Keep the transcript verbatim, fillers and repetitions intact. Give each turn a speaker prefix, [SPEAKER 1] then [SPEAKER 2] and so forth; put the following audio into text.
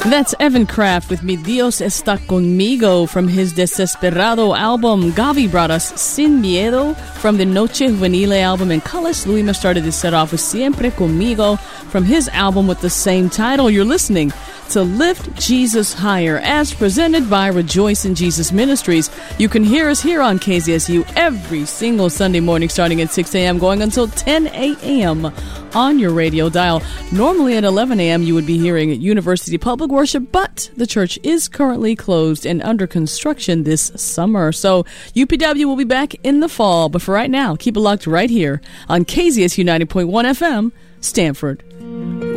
[SPEAKER 1] That's Evan Kraft with Mi Dios Está Conmigo from his Desesperado album. Gavi brought us Sin Miedo from the Noche Juvenile album, and Carlos Luima started this set off with Siempre Conmigo from his album with the same title. You're listening to Lift Jesus Higher, as presented by Rejoice in Jesus Ministries. You can hear us here on K Z S U every single Sunday morning starting at six a.m. going until ten a.m. on your radio dial. Normally at eleven a.m. you would be hearing University Public Worship, but the church is currently closed and under construction this summer. So U P W will be back in the fall, but for right now, keep it locked right here on K Z S U ninety point one F M, Stanford.